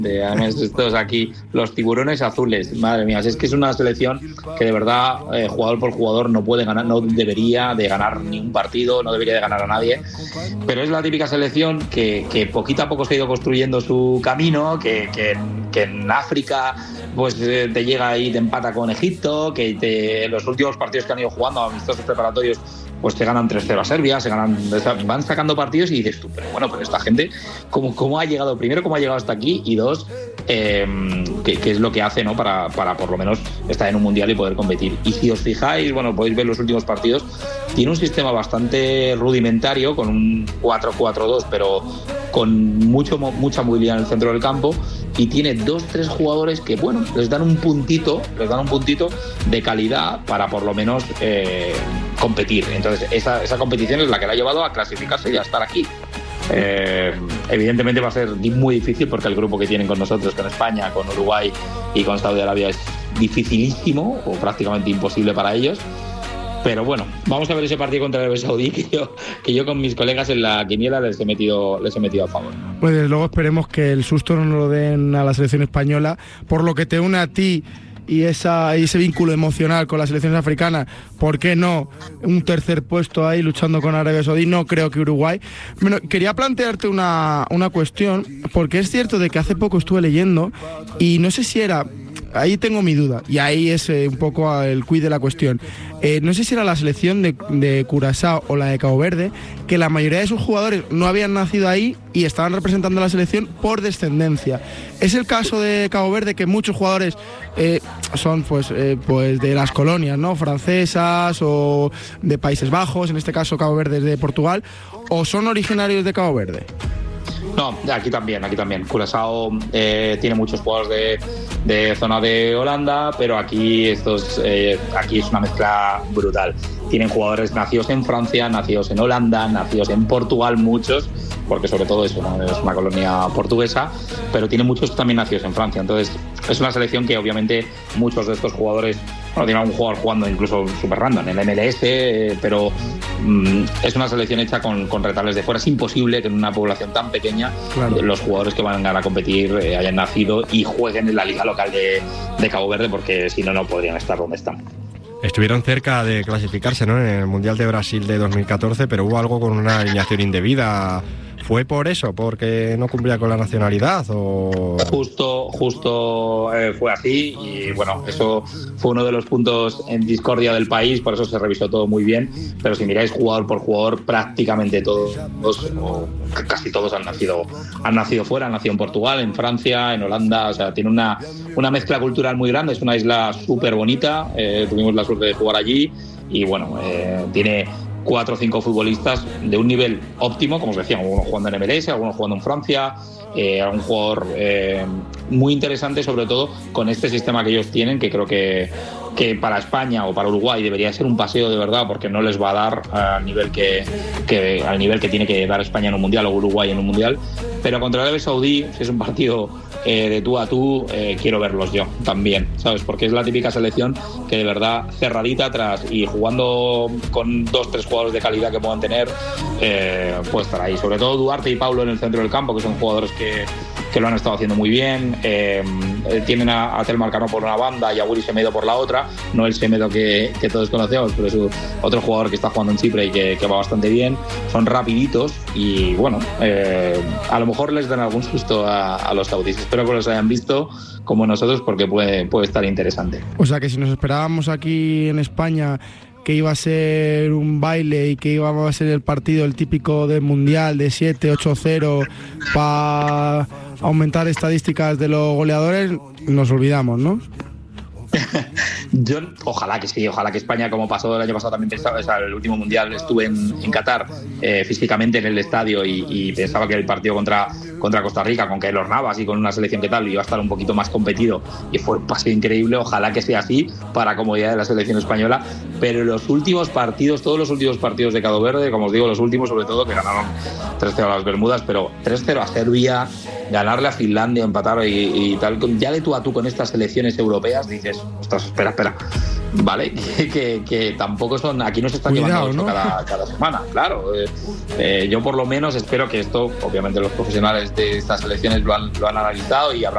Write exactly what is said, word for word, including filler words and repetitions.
Además, estos aquí, los tiburones azules, madre mía, es que es una selección que de verdad, eh, jugador por jugador, no puede ganar, no debería de ganar ni un partido, no debería de ganar a nadie, pero es la típica selección que, que poquito a poco se ha ido construyendo su camino, que, que, que en África pues eh, te llega y te empata con Egipto, que te, los últimos partidos que han ido jugando, amistosos preparatorios, pues te ganan tres cero a Serbia, se ganan, van sacando partidos y dices tú, pero bueno, pero esta gente, ¿cómo, cómo ha llegado? Primero, ¿cómo ha llegado hasta aquí? Y dos, eh, ¿qué, qué es lo que hace, ¿no? para, para por lo menos estar en un mundial y poder competir? Y si os fijáis, bueno, podéis ver los últimos partidos, tiene un sistema bastante rudimentario, con un cuatro cuatro dos, pero con mucho, mucha movilidad en el centro del campo, y tiene dos, tres jugadores que, bueno, les dan un puntito, les dan un puntito de calidad para por lo menos eh, competir. Entonces, esa, esa competición es la que le ha llevado a clasificarse y a estar aquí. Eh, evidentemente va a ser muy difícil porque el grupo que tienen con nosotros, con España, con Uruguay y con Saudi Arabia, es dificilísimo o prácticamente imposible para ellos. Pero bueno, vamos a ver ese partido contra Arabia Saudí que yo, que yo con mis colegas en la quiniela les he metido, les he metido a favor. Pues desde luego esperemos que el susto no nos lo den a la selección española, por lo que te une a ti y esa, ese vínculo emocional con las selecciones africanas. ¿Por qué no un tercer puesto ahí luchando con Arabia Saudí? No creo que Uruguay. Bueno, quería plantearte una, una cuestión, porque es cierto de que hace poco estuve leyendo y no sé si era... Ahí tengo mi duda, y ahí es eh, un poco el quid de la cuestión. Eh, no sé si era la selección de, de Curazao o la de Cabo Verde, que la mayoría de sus jugadores no habían nacido ahí y estaban representando a la selección por descendencia. Es el caso de Cabo Verde, que muchos jugadores eh, son pues, eh, pues de las colonias, ¿no? Francesas o de Países Bajos, en este caso Cabo Verde es de Portugal, o son originarios de Cabo Verde. No, aquí también, aquí también. Curazao eh, tiene muchos jugadores de, de zona de Holanda, pero aquí estos, eh, aquí es una mezcla brutal. Tienen jugadores nacidos en Francia, nacidos en Holanda, nacidos en Portugal, muchos, porque sobre todo eso, ¿no? Es una colonia portuguesa, pero tiene muchos también nacidos en Francia. Entonces es una selección que obviamente muchos de estos jugadores, bueno, tiene algún jugador jugando incluso super random en el M L S, eh, pero mm, es una selección hecha con, con retables de fuera. Es imposible que en una población tan pequeña, claro, eh, los jugadores que van a competir eh, hayan nacido y jueguen en la liga local de, de Cabo Verde, porque si no, no podrían estar donde están. Estuvieron cerca de clasificarse, ¿no?, en el Mundial de Brasil de dos mil catorce, pero hubo algo con una alineación indebida. ¿Fue por eso? ¿Porque no cumplía con la nacionalidad? O... Justo, justo eh, fue así, y bueno, eso fue uno de los puntos en discordia del país, por eso se revisó todo muy bien, pero si miráis jugador por jugador, prácticamente todos, o casi todos han nacido, han nacido fuera, han nacido en Portugal, en Francia, en Holanda, o sea, tiene una, una mezcla cultural muy grande, es una isla súper bonita, eh, tuvimos la suerte de jugar allí, y bueno, eh, tiene cuatro o cinco futbolistas de un nivel óptimo, como os decía, algunos jugando en M L S, algunos jugando en Francia, eh, un jugador eh, muy interesante, sobre todo con este sistema que ellos tienen, que creo que, que para España o para Uruguay debería ser un paseo de verdad, porque no les va a dar al nivel que, que, al nivel que tiene que dar España en un mundial o Uruguay en un mundial, pero contra Arabia Saudí, si es un partido eh, de tú a tú, eh, quiero verlos yo también, ¿sabes? Porque es la típica selección que de verdad cerradita atrás y jugando con dos, tres jugadores de calidad que puedan tener, eh, puede estar ahí. Sobre todo Duarte y Paulo en el centro del campo, que son jugadores que, que lo han estado haciendo muy bien. Eh, tienen a, a Telmar Cano por una banda y a Willy Semedo por la otra. No el Semedo que, que todos conocemos, pero es otro jugador que está jugando en Chipre y que, que va bastante bien. Son rapiditos y bueno, eh, a lo mejor les dan algún susto a, a los saudíes. Espero que los hayan visto como nosotros, porque puede, puede estar interesante. O sea que si nos esperábamos aquí en España que iba a ser un baile y que iba a ser el partido el típico del Mundial de siete ocho cero para aumentar estadísticas de los goleadores, nos olvidamos, ¿no? Yo, ojalá que sí, ojalá que España, como pasó el año pasado, también pensaba, o sea, el último mundial estuve en, en Qatar eh, físicamente en el estadio y, y pensaba que el partido contra, contra Costa Rica, con Keylor Navas y con una selección que tal, iba a estar un poquito más competido, y fue un paseo increíble. Ojalá que sea así para comodidad de la selección española, pero los últimos partidos, todos los últimos partidos de Cabo Verde, como os digo, los últimos sobre todo, que ganaron tres cero a las Bermudas, pero tres cero a Serbia, ganarle a Finlandia, empatar y, y tal, ya de tú a tú con estas selecciones europeas, dices, ostras, espera, espera, ¿vale? Que, que, que tampoco son, aquí no se están Cuidado, llevando ocho, ¿no? cada, cada semana, claro. Eh, eh, yo por lo menos espero que esto, obviamente los profesionales de estas selecciones lo han, lo han analizado y habrán